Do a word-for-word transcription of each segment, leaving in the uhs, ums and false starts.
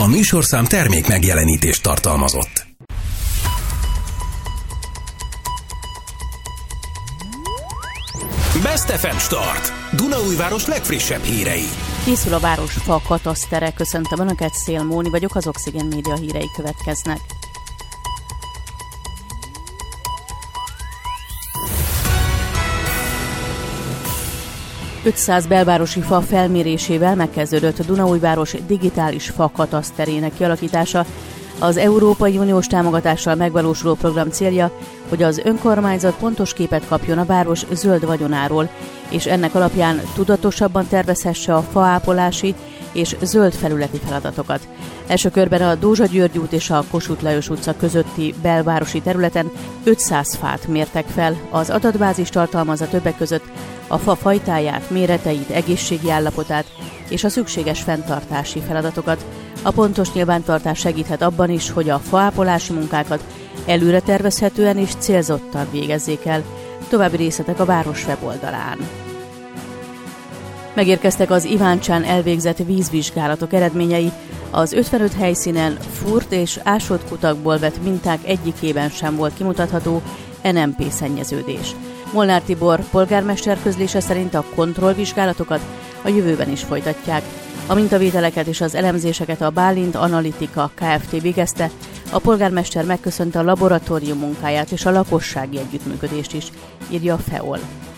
A műsorszám termék megjelenítést tartalmazott. Best ef em Start. Dunaújváros legfrissebb hírei. Készül a város fa katasztere. Köszöntöm Önöket, Szél Móni vagyok, az Oxygen Média hírei következnek. ötszáz belvárosi fa felmérésével megkezdődött a Dunaújváros digitális fa kataszterének kialakítása. Az Európai Uniós támogatással megvalósuló program célja, hogy az önkormányzat pontos képet kapjon a város zöld vagyonáról, és ennek alapján tudatosabban tervezhesse a faápolási és zöld felületi feladatokat. Első körben a Dózsa György út és a Kossuth Lajos utca közötti belvárosi területen ötszáz fát mértek fel. Az adatbázis tartalmazza többek között a fa fajtáját, méreteit, egészségi állapotát és a szükséges fenntartási feladatokat. A pontos nyilvántartás segíthet abban is, hogy a faápolási munkákat előre tervezhetően és célzottan végezzék el. További részletek a város weboldalán. Megérkeztek az Iváncsán elvégzett vízvizsgálatok eredményei. Az ötvenöt helyszínen furt és ásott kutakból vett minták egyikében sem volt kimutatható en em pé szennyeződés. Molnár Tibor polgármester közlése szerint a kontrollvizsgálatokat a jövőben is folytatják. A mintavételeket és az elemzéseket a Bálint Analitika Kft. Végezte. A polgármester megköszönte a laboratórium munkáját és a lakossági együttműködést is, írja a FEOL.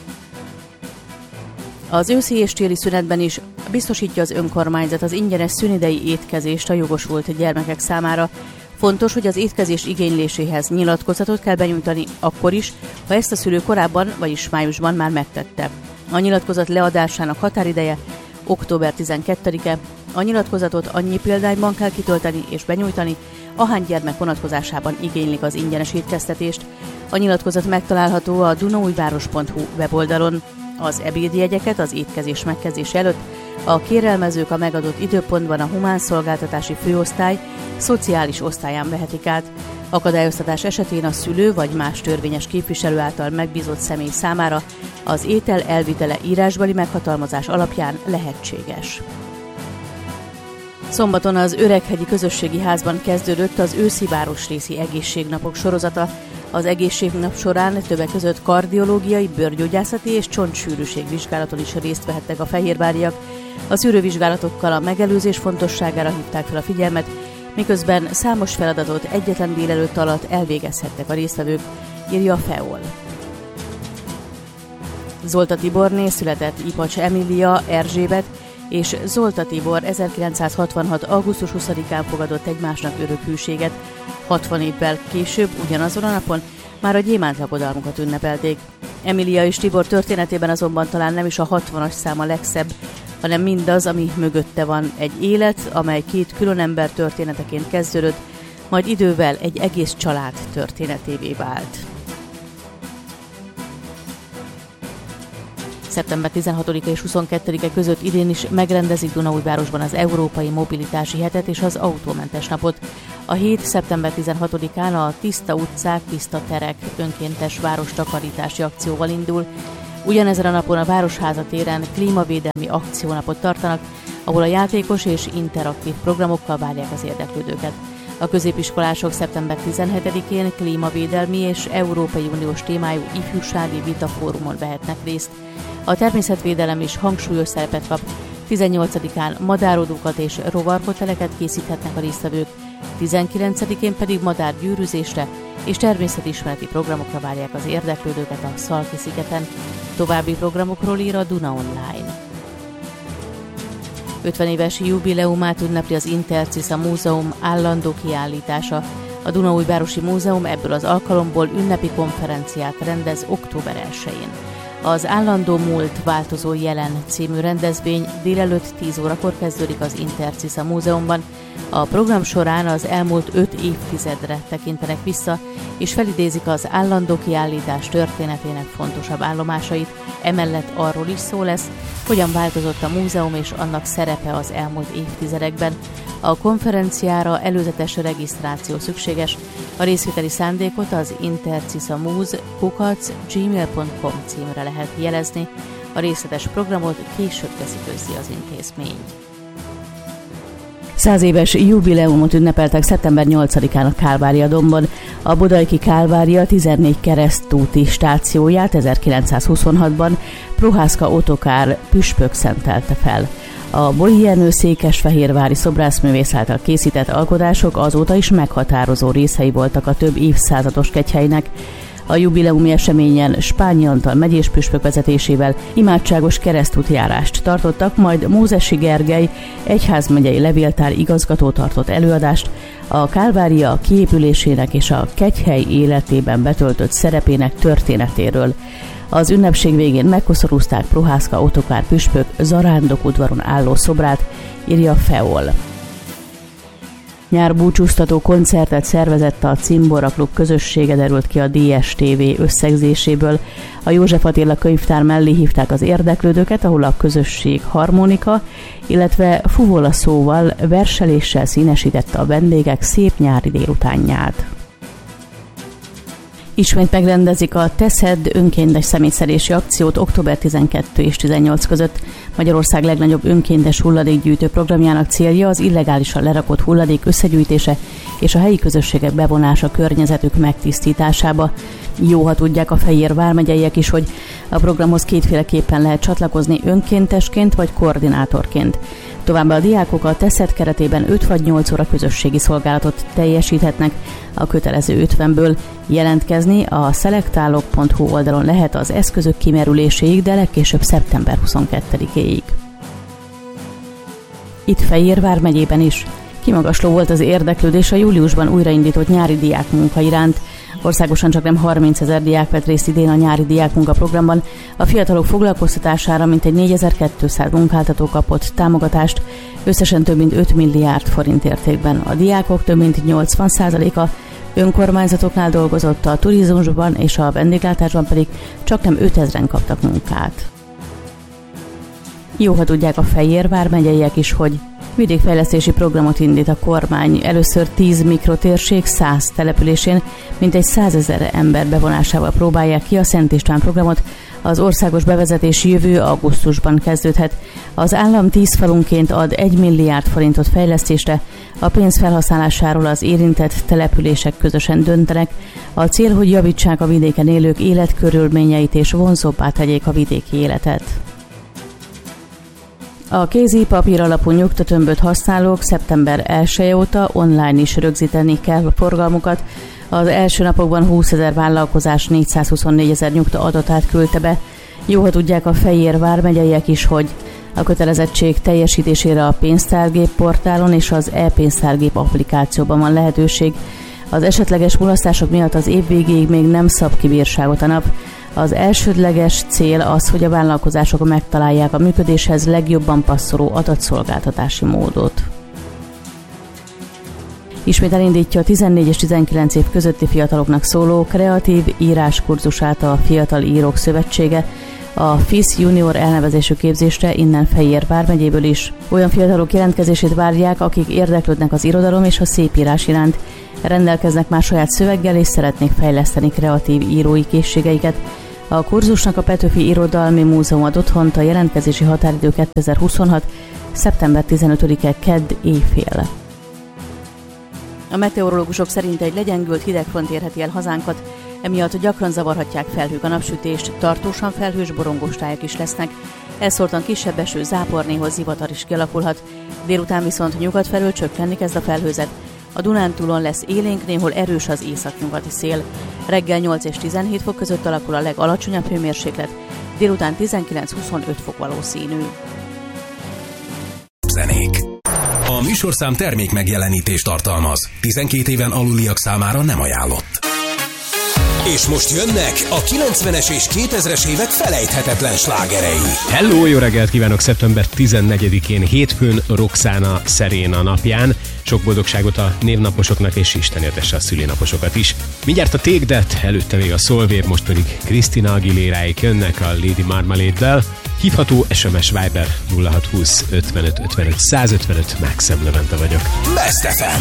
Az őszi és téli szünetben is biztosítja az önkormányzat az ingyenes szünidei étkezést a jogosult gyermekek számára. Fontos, hogy az étkezés igényléséhez nyilatkozatot kell benyújtani akkor is, ha ezt a szülő korábban, vagyis májusban már megtette. A nyilatkozat leadásának határideje október tizenkettedike. A nyilatkozatot annyi példányban kell kitölteni és benyújtani, ahány gyermek vonatkozásában igénylik az ingyenes étkeztetést. A nyilatkozat megtalálható a dunaújváros pont hu weboldalon. Az ebédjegyeket az étkezés megkezdése előtt a kérelmezők a megadott időpontban a humán szolgáltatási főosztály szociális osztályán vehetik át. Akadályoztatás esetén a szülő vagy más törvényes képviselő által megbízott személy számára az étel elvitele írásbeli meghatalmazás alapján lehetséges. Szombaton az Öreghegyi Közösségi Házban kezdődött az őszi városrészi egészségnapok sorozata. Az egészségnap során többek között kardiológiai, bőrgyógyászati és csontsűrűség vizsgálaton is részt vehettek a fehérváriak. A szűrővizsgálatokkal a megelőzés fontosságára hívták fel a figyelmet, miközben számos feladatot egyetlen délelőtt alatt elvégezhettek a résztvevők, írja a FEOL. Zolta Tiborné született Ipacs Emília, Erzsébet és Zolta Tibor ezerkilencszázhatvanhat. augusztus huszadikán fogadott egymásnak örök hűséget. hatvan évvel később, ugyanazon a napon már a gyémánt lakodalmukat ünnepelték. Emília és Tibor történetében azonban talán nem is a hatvanas szám a legszebb, hanem mindaz, ami mögötte van. Egy élet, amely két külön ember történeteként kezdődött, majd idővel egy egész család történetévé vált. szeptember tizenhatodika és huszonkettedike között idén is megrendezik Dunaújvárosban az Európai Mobilitási Hetet és az Autómentes Napot. A hét szeptember tizenhatodikán a Tiszta utcák, tiszta terek önkéntes várostakarítási akcióval indul. Ugyanezen a napon a Városháza téren klímavédelmi akciónapot tartanak, ahol a játékos és interaktív programokkal várják az érdeklődőket. A középiskolások szeptember tizenhetedikén klímavédelmi és Európai Uniós témájú ifjúsági vitafórumon vehetnek részt. A természetvédelem is hangsúlyos szerepet kap. tizennyolcadikán madárodókat és rovarhoteleket készíthetnek a résztvevők, tizenkilencedikén pedig madárgyűrűzésre és természetismereti programokra várják az érdeklődőket a Szalki-szigeten. További programokról ír a Duna Online. ötven éves jubileumát ünnepli az Intercisz Múzeum állandó kiállítása. A Dunaújvárosi Múzeum ebből az alkalomból ünnepi konferenciát rendez október elsején. Az Állandó múlt változó jelen című rendezvény délelőtt tíz órakor kezdődik az Intercisz Múzeumban. A program során az elmúlt öt évtizedre tekintenek vissza, és felidézik az állandó kiállítás történetének fontosabb állomásait. Emellett arról is szó lesz, hogyan változott a múzeum és annak szerepe az elmúlt évtizedekben. A konferenciára előzetes regisztráció szükséges. A részvételi szándékot az interciszamúz kukac gmail pont com címre lehet jelezni. A részletes programot később teszi közzé az intézmény. Száz éves jubileumot ünnepeltek szeptember nyolcadikán a Kálvária dombon. A Bodajki Kálvária tizennégy keresztúti stációját ezerkilencszázhuszonhatban Prohászka Ottokár püspök szentelte fel. A Bolyhenő székesfehérvári szobrászművész által készített alkotások azóta is meghatározó részei voltak a több évszázados Kegyhelynek. A jubileumi eseményen Spányi Antal megyés püspök vezetésével imádságos keresztútjárást tartottak, majd Mózesi Gergely egyházmegyei levéltár igazgató tartott előadást a Kálvária kiépülésének és a Kegyhely életében betöltött szerepének történetéről. Az ünnepség végén megkoszorúzták Prohászka Ottokár püspök zarándokudvaron álló szobrát, írja Feol. Nyárbúcsúztató koncertet szervezett a Cimbora Klub közössége, derült ki a dé es té vé összegzéséből. A József Attila könyvtár mellé hívták az érdeklődőket, ahol a közösség harmonika, illetve fuvola szóval, verseléssel színesítette a vendégek szép nyári délutánját. Ismét megrendezik a Teszed önkéntes szemétszedési akciót október tizenkettő és tizennyolc között. Magyarország legnagyobb önkéntes hulladékgyűjtő programjának célja az illegálisan lerakott hulladék összegyűjtése és a helyi közösségek bevonása környezetük megtisztításába. Jó, ha tudják a Fejér vármegyeiek is, hogy a programhoz kétféleképpen lehet csatlakozni, önkéntesként vagy koordinátorként. Továbbá a diákok a Teszed keretében öt vagy nyolc óra közösségi szolgálatot teljesíthetnek, a kötelező ötvenből jelentkezni a szelektálok pont hu oldalon lehet az eszközök kimerüléséig, de legkésőbb szeptember huszonkettedikéig. Itt Fejér vármegyében is kimagasló volt az érdeklődés a júliusban újraindított nyári diákmunka iránt. Országosan csaknem harmincezer diák vett részt idén a nyári diákmunkaprogramban. A fiatalok foglalkoztatására mintegy négyezer-kétszáz munkáltató kapott támogatást, összesen több mint öt milliárd forint értékben. A diákok több mint nyolcvan százaléka önkormányzatoknál dolgozott, a turizmusban és a vendéglátásban pedig csaknem ötezren kaptak munkát. Jó, ha tudják a Fejér vármegyeiek is, hogy vidékfejlesztési programot indít a kormány. Először tíz mikrotérség száz településén mintegy százezer ember bevonásával próbálják ki a Szent István programot. Az országos bevezetés jövő augusztusban kezdődhet. Az állam tíz falunként ad egy milliárd forintot fejlesztésre, a pénz felhasználásáról az érintett települések közösen döntenek. A cél, hogy javítsák a vidéken élők életkörülményeit és vonzóbbá tegyék a vidéki életet. A kézi papír alapú nyugtatömböt használók szeptember elseje óta online is rögzíteni kell a forgalmukat. Az első napokban húszezer vállalkozás négyszázhuszonnégy ezer nyugta adatát küldte be. Jó, ha tudják a Fejér vármegyeiek is, hogy a kötelezettség teljesítésére a pénztárgép portálon és az e-pénztárgép applikációban van lehetőség. Az esetleges mulasztások miatt az év végéig még nem szab ki bírságot a nap. Az elsődleges cél az, hogy a vállalkozások megtalálják a működéshez legjobban passzoló adatszolgáltatási módot. Ismét elindítja a tizennégy és tizenkilenc év közötti fiataloknak szóló kreatív íráskurzusát a Fiatal Írók Szövetsége. A ef i es Junior elnevezésű képzésre innen Fejér vármegyéből is olyan fiatalok jelentkezését várják, akik érdeklődnek az irodalom és a szépírás iránt, rendelkeznek már saját szöveggel és szeretnék fejleszteni kreatív írói készségeiket. A kurzusnak a Petőfi Irodalmi Múzeum ad otthont, a jelentkezési határidő kétezer-huszonhat. szeptember tizenötödike kedd éjfél. A meteorológusok szerint egy legyengült hidegfront érheti el hazánkat, emiatt gyakran zavarhatják felhők a napsütést, tartósan felhős borongós tájak is lesznek. Elszórtan kisebb eső, zápor, néhol zivatar is kialakulhat. Délután viszont nyugat felől csökkenni kezd a felhőzet. A Dunántúlon lesz élénk, néhol erős az északnyugati szél. Reggel nyolc és tizenhét fok között alakul a legalacsonyabb hőmérséklet, délután tizenkilenc-huszonöt fok valószínű. Zenék. A műsorszám termék megjelenítést tartalmaz. tizenkét éven aluliak számára nem ajánlott. És most jönnek a kilencvenes és kétezres évek felejthetetlen slágerei. Hello, jó reggelt kívánok! szeptember tizennegyedikén hétfőn Roxana Szeréna napján. Sok boldogságot a névnaposoknak, és Isten értesse a szülinaposokat is. Mindjárt a Take That, előtte még a Solveig, most pedig Christina Aguileráik jönnek a Lady Marmalade-del. Hívható es em es Viber nulla hat húsz ötvenöt ötvenöt százötvenöt, Maxim Levente vagyok. Best ef em.